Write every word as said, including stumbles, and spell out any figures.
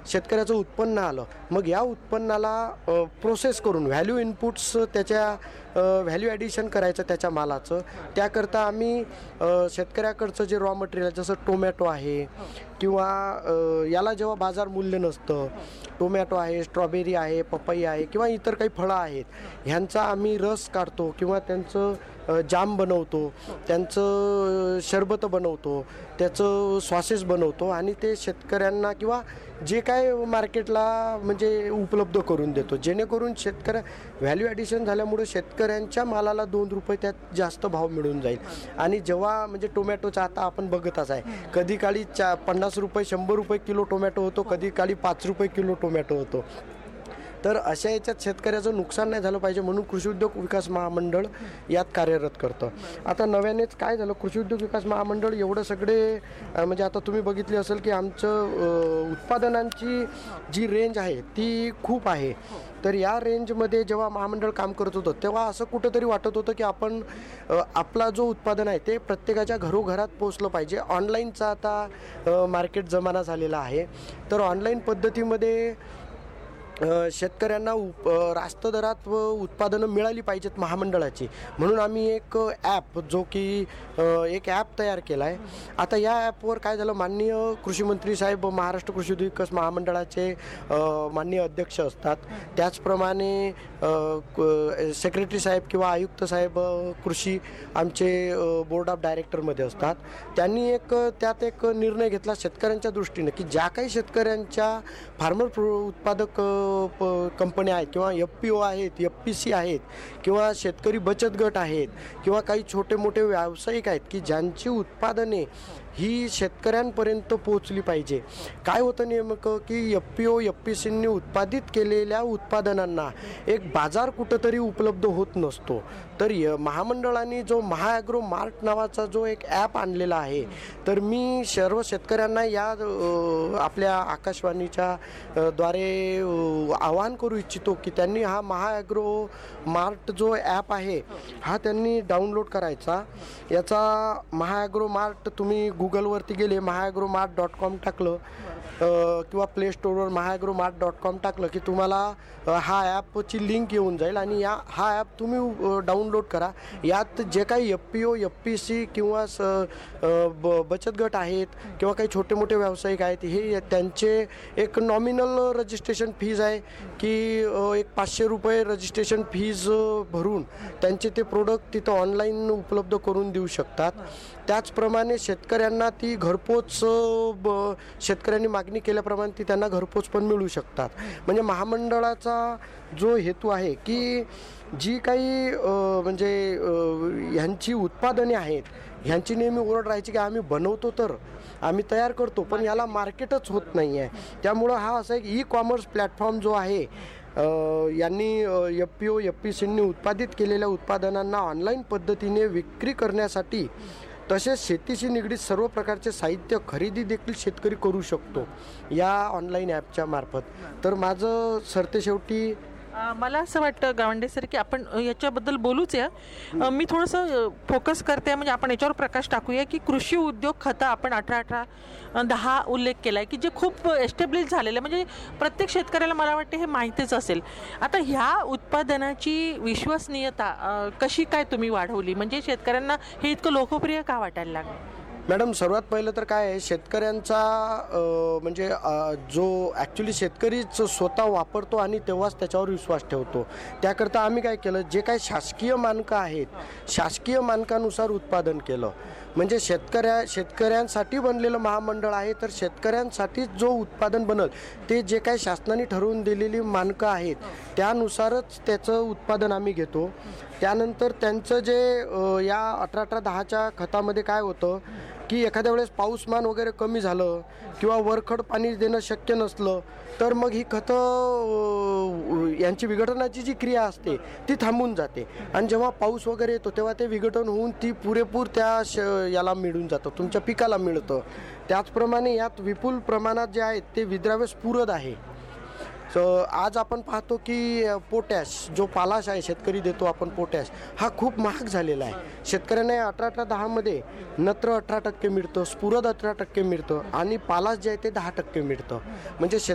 शेतकऱ्याचं उत्पन्न आलं, मग या उत्पन्नाला प्रोसेस करून व्हॅल्यू इनपुट्स त्याच्या व्हॅल्यू ॲडिशन करायचं त्याच्या मालाचं. त्याकरता आम्ही शेतकऱ्याकडचं जे रॉ मटेरियल जसं टोमॅटो आहे किंवा याला जेव्हा बाजार मूल्य नसतं, टोमॅटो आहे, स्ट्रॉबेरी आहे, पपई आहे किंवा इतर काही फळं आहेत, ह्यांचा आम्ही रस काढतो किंवा त्यांचं जाम बनवतो, त्यांचं सरबत बनवतो, त्याचं सॉसेस बनवतो आणि ते शेतकऱ्यांना किंवा जे काय मार्केटला म्हणजे उपलब्ध करून देतो, जेणेकरून शेतकऱ्या व्हॅल्यू ॲडिशन झाल्यामुळे शेतकऱ्यांच्या मालाला दोन रुपये त्यात जास्त भाव मिळून जाईल. आणि जेव्हा म्हणजे टोमॅटोचा आता आपण बघतच आहे, कधी काळी चा पन्नास रुपये शंभर रुपये किलो टोमॅटो होतो, कधी काळी पाच रुपये किलो टोमॅटो होतो. तर अशा याच्यात शेतकऱ्याचं नुकसान नाही झालं पाहिजे म्हणून कृषी उद्योग विकास महामंडळ यात कार्यरत करतं. आता नव्यानेच काय झालं, कृषी उद्योग विकास महामंडळ एवढं सगळे म्हणजे आता तुम्ही बघितली असेल की आमचं उत्पादनांची जी रेंज आहे ती खूप आहे. तर या रेंजमध्ये जेव्हा महामंडळ काम करत होतं तेव्हा असं कुठंतरी वाटत होतं की आपण आपला जो उत्पादन आहे ते प्रत्येकाच्या घरोघरात पोचलं पाहिजे. ऑनलाईनचा आता मार्केट जमाना झालेला आहे, तर ऑनलाईन पद्धतीमध्ये शेतकऱ्यांना उप रास्त दरात व उत्पादनं मिळाली पाहिजेत महामंडळाची, म्हणून आम्ही एक ॲप जो की एक ॲप तयार केला आहे. आता या ॲपवर काय झालं, माननीय कृषी मंत्री साहेब महाराष्ट्र कृषी उद्योग विकास महामंडळाचे माननीय अध्यक्ष असतात, त्याचप्रमाणे सेक्रेटरी साहेब किंवा आयुक्त साहेब कृषी आमचे बोर्ड ऑफ डायरेक्टरमध्ये असतात. त्यांनी एक त्यात एक निर्णय घेतला शेतकऱ्यांच्या दृष्टीने की ज्या काही शेतकऱ्यांच्या फार्मर उत्पादक कंपन्या आहेत किंवा एफ पी ओ आहेत, एफ पी सी आहेत किंवा शेतकरी बचत गट आहेत किंवा काही छोटे मोठे व्यावसायिक आहेत की ज्यांची उत्पादने ही शेतकऱ्यांपर्यंत पोहोचली पाहिजे. काय होतं नेमकं की F P O F P सींनी उत्पादित केलेल्या उत्पादनांना एक बाजार कुठंतरी उपलब्ध होत नसतो. तर य महामंडळाने जो महाॲग्रो मार्ट नावाचा जो एक ॲप आणलेला आहे, तर मी सर्व शेतकऱ्यांना या आपल्या आकाशवाणीच्या द्वारे आवाहन करू इच्छितो की त्यांनी हा महाॲग्रो मार्ट जो ॲप आहे हा त्यांनी डाउनलोड करायचा. याचा महाॲग्रो मार्ट तुम्ही गुगलवरती गेले, महाॲग्रो मार्ट डॉट कॉम टाकलं किंवा प्ले स्टोअरवर महाॲग्रो मार्ट डॉट कॉम टाकलं की तुम्हाला हा ॲपची लिंक येऊन जाईल आणि या हा ॲप तुम्ही डाउनलोड करा. यात जे काही F P O F P C किंवा स ब बचत गट आहेत किंवा काही छोटे मोठे व्यावसायिक आहेत, हे त्यांचे एक नॉमिनल रजिस्ट्रेशन फीज आहे की एक पाचशे रुपये रजिस्ट्रेशन फीज भरून त्यांचे ते प्रोडक्ट तिथं ऑनलाईन उपलब्ध करून देऊ शकतात. त्याचप्रमाणे शेतकऱ्यांना ती घरपोच ब शेतकऱ्यांनी मागणी केल्याप्रमाणे ती त्यांना घरपोच पण मिळू शकतात. म्हणजे महामंडळाचा जो हेतू आहे की जी काही म्हणजे ह्यांची उत्पादने आहेत ह्यांची नेहमी ओरड राहायची की आम्ही बनवतो तर आम्ही तयार करतो पण याला मार्केटच होत नाही आहे. त्यामुळं हा असा एक ई कॉमर्स प्लॅटफॉर्म जो आहे यांनी F P O F P सींनी उत्पादित केलेल्या उत्पादनांना ऑनलाईन पद्धतीने विक्री करण्यासाठी तसेच शेतीशी निगडीत सर्व प्रकारचे साहित्य खरेदी देखील शेतकरी करू शकतो या ऑनलाईन ॲपच्या मार्फत. तर माझं सरतेशेवटी मला असं वाटतं गावंडे सर की आपण याच्याबद्दल बोलूच या. मी थोडंसं फोकस करते म्हणजे आपण याच्यावर प्रकाश टाकूया की कृषी उद्योग खतं आपण अठरा अठरा दहा उल्लेख केला आहे की जे खूप एस्टॅब्लिश झालेलं आहे, म्हणजे प्रत्येक शेतकऱ्याला मला वाटते हे माहितीच असेल. आता ह्या उत्पादनाची विश्वसनीयता कशी काय तुम्ही वाढवली, म्हणजे शेतकऱ्यांना हे इतकं लोकप्रिय का वाटायला लागलं? मॅडम, सर्वात पहिलं तर काय आहे, शेतकऱ्यांचा म्हणजे जो ॲक्च्युली शेतकरीच स्वतः वापरतो आणि तेव्हाच त्याच्यावर विश्वास ठेवतो. त्याकरता आम्ही काय केलं, जे काही शासकीय मानकं आहेत शासकीय मानकानुसार उत्पादन केलं. म्हणजे शेतकऱ्या शेतकऱ्यांसाठी बनलेलं महामंडळ आहे, तर शेतकऱ्यांसाठीच जो उत्पादन बनल ते जे काही शासनाने ठरवून दिलेली मानकं आहेत त्यानुसारच त्याचं उत्पादन आम्ही घेतो. त्यानंतर त्यांचं जे या अठरा अठरा दहाच्या खतामध्ये काय होतं की एखाद्या वेळेस पाऊसमान वगैरे कमी झालं किंवा वरखड पाणी देणं शक्य नसलं तर मग ही खतं यांची विघटनाची जी क्रिया असते ती थांबून जाते आणि जेव्हा पाऊस वगैरे येतो तेव्हा ते विघटन होऊन ती पुरेपूर त्या श याला मिळून जातं, तुमच्या पिकाला मिळतं. त्याचप्रमाणे यात विपुल प्रमाणात जे आहेत ते विद्राव्य स्फुरद आहे. सो आज आपण पाहतो की पोटॅश जो पालाश आहे शेतकरी देतो आपण पोटॅश, हा खूप महाग झालेला आहे. शेतकऱ्यांना अठरा अठरा दहामध्ये नत्र अठरा टक्के मिळतं, स्फुरद अठरा टक्के मिळतं आणि पालाश जे आहे ते दहा टक्के मिळतं. म्हणजे शेत